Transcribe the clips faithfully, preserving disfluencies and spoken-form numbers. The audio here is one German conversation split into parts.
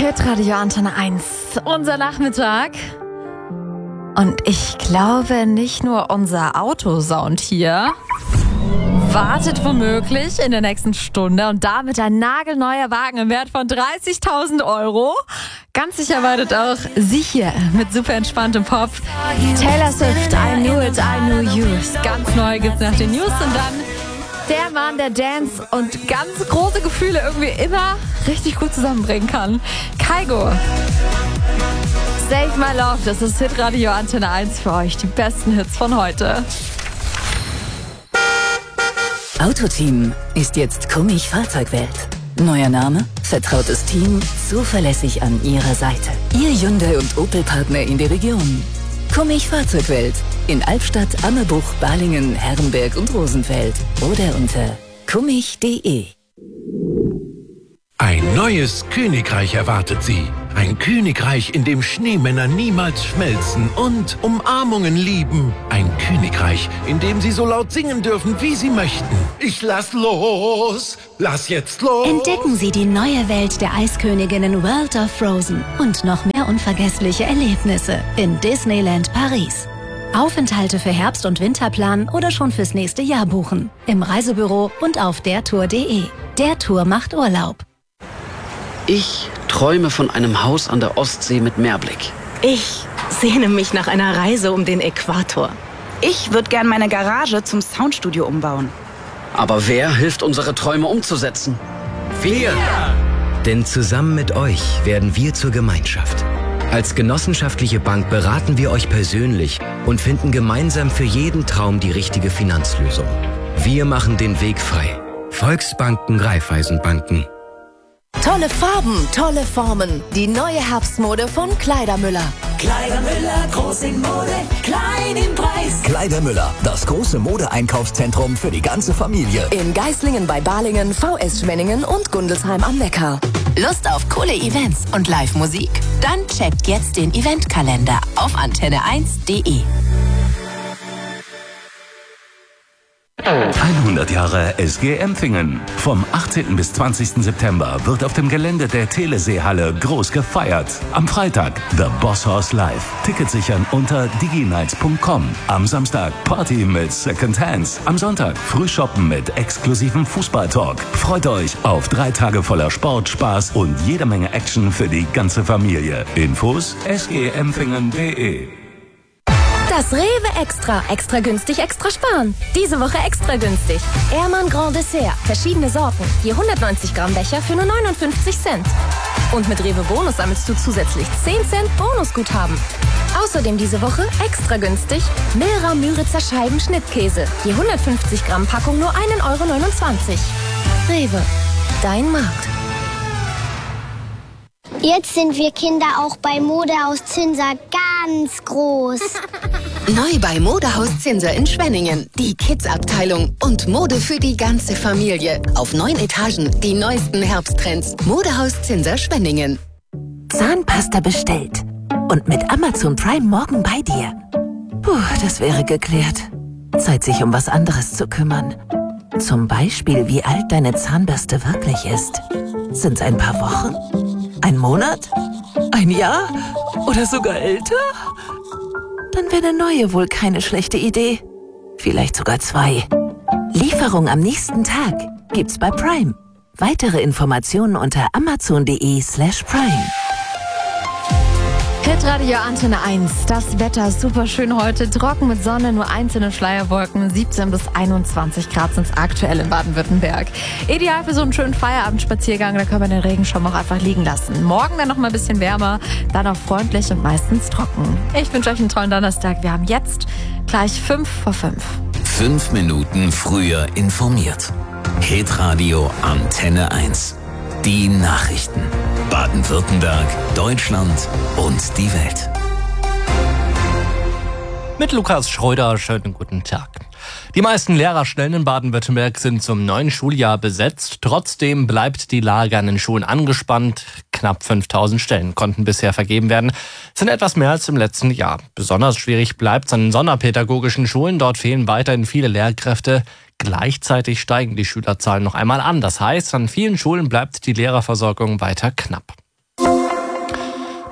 Hitradio Antenne eins, unser Nachmittag. Und ich glaube, nicht nur unser Autosound hier wartet womöglich in der nächsten Stunde und damit ein nagelneuer Wagen im Wert von dreißigtausend Euro. Ganz sicher wartet auch sie hier mit super entspanntem Pop. Taylor Swift, I Knew It, I Knew You. Ganz neu gibt's nach den News und dann der Mann, der Dance und ganz große Gefühle irgendwie immer richtig gut zusammenbringen kann. Kygo. Save My Love, das ist Hitradio Antenne eins für euch. Die besten Hits von heute. Autoteam ist jetzt Kummich Fahrzeugwelt. Neuer Name, vertrautes Team, zuverlässig an Ihrer Seite. Ihr Hyundai und Opel-Partner in der Region. Kummich Fahrzeugwelt in Albstadt, Ammerbuch, Balingen, Herrenberg und Rosenfeld. Oder unter kummich punkt de. Ein neues Königreich erwartet Sie. Ein Königreich, in dem Schneemänner niemals schmelzen und Umarmungen lieben. Ein Königreich, in dem Sie so laut singen dürfen, wie Sie möchten. Ich lass los, lass jetzt los. Entdecken Sie die neue Welt der Eisköniginnen World of Frozen und noch mehr unvergessliche Erlebnisse in Disneyland Paris. Aufenthalte für Herbst- und Winterplan oder schon fürs nächste Jahr buchen. Im Reisebüro und auf dertour punkt de. Der Tour macht Urlaub. Ich träume von einem Haus an der Ostsee mit Meerblick. Ich sehne mich nach einer Reise um den Äquator. Ich würde gern meine Garage zum Soundstudio umbauen. Aber wer hilft, unsere Träume umzusetzen? Wir! Denn zusammen mit euch werden wir zur Gemeinschaft. Als genossenschaftliche Bank beraten wir euch persönlich und finden gemeinsam für jeden Traum die richtige Finanzlösung. Wir machen den Weg frei. Volksbanken, Raiffeisenbanken. Tolle Farben, tolle Formen. Die neue Herbstmode von Kleidermüller. Kleidermüller, groß in Mode, klein im Preis. Kleidermüller, das große Modeeinkaufszentrum für die ganze Familie. In Geislingen bei Balingen, V S Schwenningen und Gundelsheim am Neckar. Lust auf coole Events und Live-Musik? Dann checkt jetzt den Eventkalender auf antenne eins punkt de. hundert Jahre S G Empfingen. Vom achtzehnten bis zwanzigsten September wird auf dem Gelände der Teleseehalle groß gefeiert. Am Freitag The Boss Horse Live. Tickets sichern unter diginights punkt com. Am Samstag Party mit Second Hands. Am Sonntag Frühshoppen mit exklusivem Fußballtalk. Freut euch auf drei Tage voller Sport, Spaß und jede Menge Action für die ganze Familie. Infos s g empfingen punkt de. Das Rewe Extra. Extra günstig, extra sparen. Diese Woche extra günstig. Ehrmann Grand Dessert. Verschiedene Sorten. Je hundertneunzig Gramm Becher für nur neunundfünfzig Cent. Und mit Rewe Bonus sammelst du zusätzlich zehn Cent Bonusguthaben. Außerdem diese Woche extra günstig Milra Müritzer Scheiben Schnittkäse. Je hundertfünfzig Gramm Packung nur ein Euro neunundzwanzig. Rewe. Dein Markt. Jetzt sind wir Kinder auch bei Modehaus Zinser ganz groß. Neu bei Modehaus Zinser in Schwenningen. Die Kids-Abteilung und Mode für die ganze Familie. Auf neun Etagen die neuesten Herbsttrends. Modehaus Zinser Schwenningen. Zahnpasta bestellt. Und mit Amazon Prime morgen bei dir. Puh, das wäre geklärt. Zeit, sich um was anderes zu kümmern. Zum Beispiel, wie alt deine Zahnbürste wirklich ist. Sind's ein paar Wochen? Ein Monat? Ein Jahr? Oder sogar älter? Dann wäre eine neue wohl keine schlechte Idee. Vielleicht sogar zwei. Lieferung am nächsten Tag gibt's bei Prime. Weitere Informationen unter amazon punkt de slash prime. Hitradio Antenne eins. Das Wetter ist super schön heute. Trocken mit Sonne, nur einzelne Schleierwolken. siebzehn bis einundzwanzig Grad sind es aktuell in Baden-Württemberg. Ideal für so einen schönen Feierabendspaziergang. Da können wir den Regenschirm auch einfach liegen lassen. Morgen dann noch mal ein bisschen wärmer, dann auch freundlich und meistens trocken. Ich wünsche euch einen tollen Donnerstag. Wir haben jetzt gleich fünf vor fünf. Fünf Minuten früher informiert. Hitradio Antenne eins. Die Nachrichten. Baden-Württemberg, Deutschland und die Welt. Mit Lukas Schröder, schönen guten Tag. Die meisten Lehrerstellen in Baden-Württemberg sind zum neuen Schuljahr besetzt. Trotzdem bleibt die Lage an den Schulen angespannt. Knapp fünftausend Stellen konnten bisher vergeben werden. Das sind etwas mehr als im letzten Jahr. Besonders schwierig bleibt es an den sonderpädagogischen Schulen. Dort fehlen weiterhin viele Lehrkräfte. Gleichzeitig steigen die Schülerzahlen noch einmal an. Das heißt, an vielen Schulen bleibt die Lehrerversorgung weiter knapp.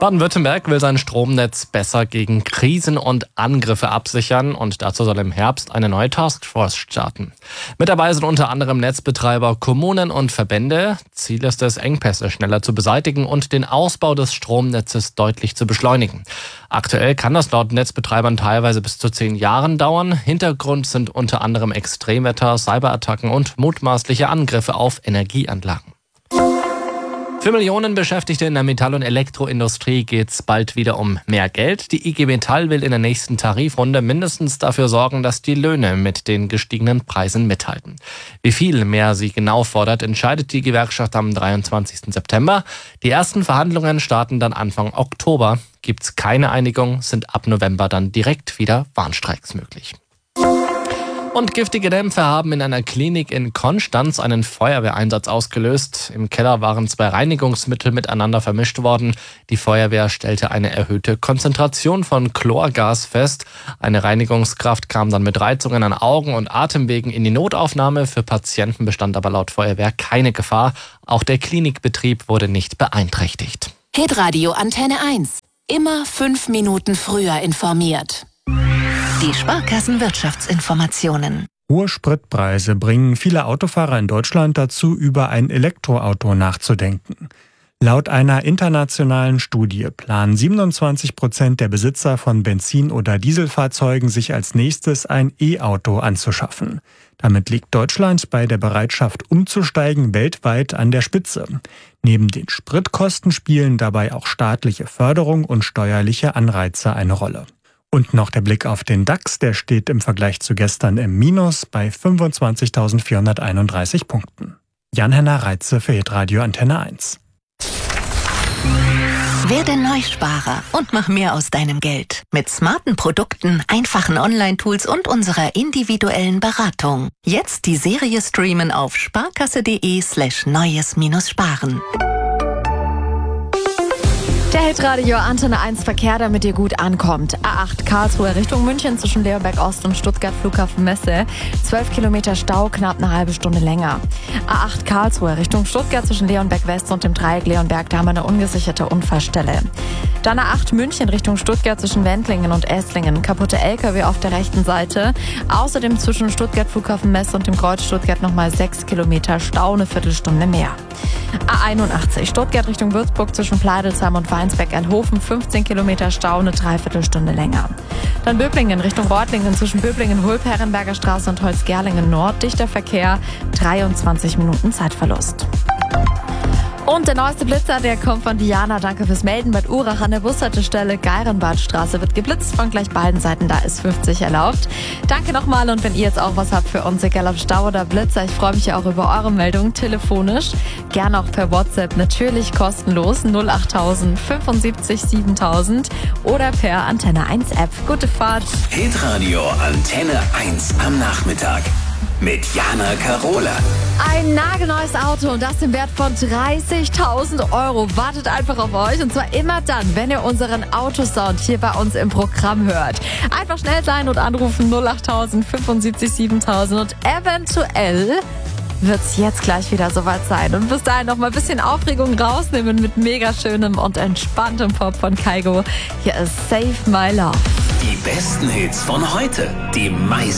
Baden-Württemberg will sein Stromnetz besser gegen Krisen und Angriffe absichern und dazu soll im Herbst eine neue Taskforce starten. Mit dabei sind unter anderem Netzbetreiber, Kommunen und Verbände. Ziel ist es, Engpässe schneller zu beseitigen und den Ausbau des Stromnetzes deutlich zu beschleunigen. Aktuell kann das laut Netzbetreibern teilweise bis zu zehn Jahren dauern. Hintergrund sind unter anderem Extremwetter, Cyberattacken und mutmaßliche Angriffe auf Energieanlagen. Für Millionen Beschäftigte in der Metall- und Elektroindustrie geht es bald wieder um mehr Geld. Die I G Metall will in der nächsten Tarifrunde mindestens dafür sorgen, dass die Löhne mit den gestiegenen Preisen mithalten. Wie viel mehr sie genau fordert, entscheidet die Gewerkschaft am dreiundzwanzigsten September. Die ersten Verhandlungen starten dann Anfang Oktober. Gibt es keine Einigung, sind ab November dann direkt wieder Warnstreiks möglich. Und giftige Dämpfe haben in einer Klinik in Konstanz einen Feuerwehreinsatz ausgelöst. Im Keller waren zwei Reinigungsmittel miteinander vermischt worden. Die Feuerwehr stellte eine erhöhte Konzentration von Chlorgas fest. Eine Reinigungskraft kam dann mit Reizungen an Augen und Atemwegen in die Notaufnahme. Für Patienten bestand aber laut Feuerwehr keine Gefahr. Auch der Klinikbetrieb wurde nicht beeinträchtigt. Hitradio Antenne eins. Immer fünf Minuten früher informiert. Die Sparkassenwirtschaftsinformationen. Hohe Spritpreise bringen viele Autofahrer in Deutschland dazu, über ein Elektroauto nachzudenken. Laut einer internationalen Studie planen siebenundzwanzig Prozent der Besitzer von Benzin- oder Dieselfahrzeugen, sich als nächstes ein E-Auto anzuschaffen. Damit liegt Deutschland bei der Bereitschaft umzusteigen weltweit an der Spitze. Neben den Spritkosten spielen dabei auch staatliche Förderung und steuerliche Anreize eine Rolle. Und noch der Blick auf den DAX, der steht im Vergleich zu gestern im Minus bei fünfundzwanzigtausendvierhunderteinunddreißig Punkten. Jan-Henner Reitze für Hitradio Antenne eins. Werde Neusparer und mach mehr aus deinem Geld. Mit smarten Produkten, einfachen Online-Tools und unserer individuellen Beratung. Jetzt die Serie streamen auf sparkasse.de slash neues-sparen. Der Hitradio Antenne eins Verkehr, damit ihr gut ankommt. A acht Karlsruhe Richtung München zwischen Leonberg Ost und Stuttgart Flughafen Messe. zwölf Kilometer Stau, knapp eine halbe Stunde länger. A acht Karlsruhe Richtung Stuttgart zwischen Leonberg West und dem Dreieck Leonberg, da haben wir eine ungesicherte Unfallstelle. Dann A acht München Richtung Stuttgart zwischen Wendlingen und Esslingen. Kaputte L K W auf der rechten Seite. Außerdem zwischen Stuttgart Flughafen Messe und dem Kreuz Stuttgart nochmal sechs Kilometer Stau, eine Viertelstunde mehr. A einundachtzig Stuttgart Richtung Würzburg zwischen Pleidelsheim und Weinsberg-Elhofen, fünfzehn Kilometer Stau, eine Dreiviertelstunde länger. Dann Böblingen Richtung Reutlingen zwischen Böblingen-Hulp, Herrenberger Straße und Holzgerlingen Nord, dichter Verkehr, dreiundzwanzig Minuten Zeitverlust. Und der neueste Blitzer, der kommt von Diana. Danke fürs Melden. Bad Urach an der Bushaltestelle Geirenbadstraße wird geblitzt. Von gleich beiden Seiten, da ist fünfzig erlaubt. Danke nochmal, und wenn ihr jetzt auch was habt für uns, egal ob Stau oder Blitzer, ich freue mich ja auch über eure Meldungen telefonisch. Gerne auch per WhatsApp, natürlich kostenlos, null achttausend fünfundsiebzig siebentausend oder per Antenne eins App. Gute Fahrt. Hitradio Antenne eins am Nachmittag. Mit Jana Karola. Ein nagelneues Auto, und das im Wert von dreißigtausend Euro. Wartet einfach auf euch, und zwar immer dann, wenn ihr unseren Autosound hier bei uns im Programm hört. Einfach schnell sein und anrufen null achttausend fünfundsiebzig siebentausend, und eventuell wird's jetzt gleich wieder soweit sein. Und bis dahin noch mal ein bisschen Aufregung rausnehmen mit mega schönem und entspanntem Pop von Kygo. Hier ist Save My Love. Die besten Hits von heute. Die meisten